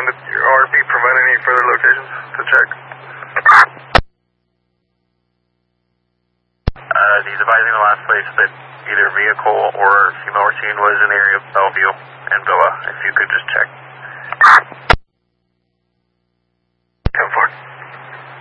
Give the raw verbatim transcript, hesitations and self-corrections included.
one, did your R P provide any further locations to check? Uh, he's advising the last place that either vehicle or female or teen was in the area of Bellevue and Villa, if you could just check.